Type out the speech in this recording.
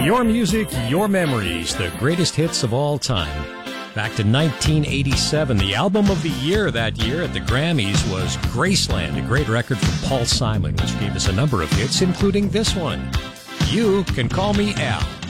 Your music, your memories, the greatest hits of all time. Back to 1987, the album of the year that year at the Grammys was Graceland, a great record from Paul Simon, which gave us a number of hits, including this one, You Can Call Me Al.